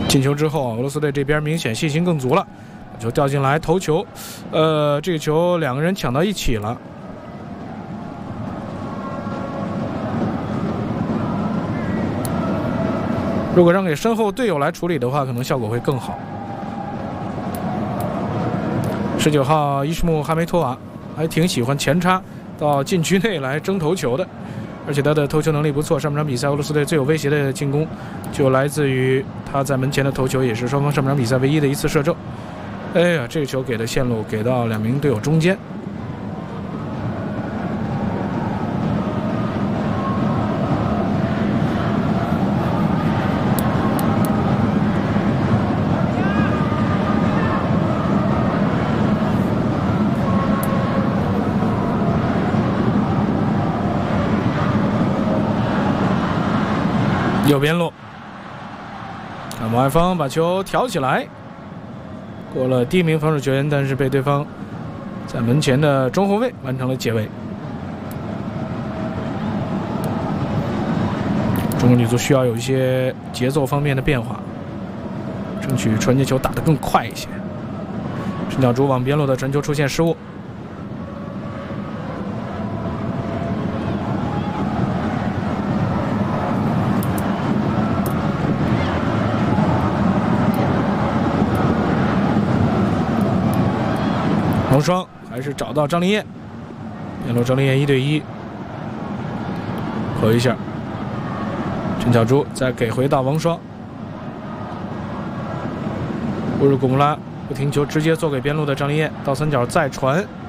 进球之后，俄罗斯队这边明显信心更足了，球掉进来头球，这个球两个人抢到一起了。如果让给身后队友来处理的话，可能效果会更好。19号伊什木哈梅托娃还挺喜欢前插到禁区内来争头球的，而且他的头球能力不错。上半场比赛俄罗斯队最有威胁的进攻就来自于他在门前的头球，也是双方上半场比赛唯一的一次射正。哎呀，这个球给的线路给到两名队友中间。右边路，看王爱芳把球挑起来，过了第一名防守球员，但是被对方在门前的中后卫完成了解围。中国女足需要有一些节奏方面的变化，争取传接球打得更快一些。陈小竹往边路的传球出现失误。王霜还是找到张琳艳，边路张琳艳1对1，和一下。陈小珠再给回到王霜，乌日古穆拉不停球，直接做给边路的张琳艳，倒三角再传，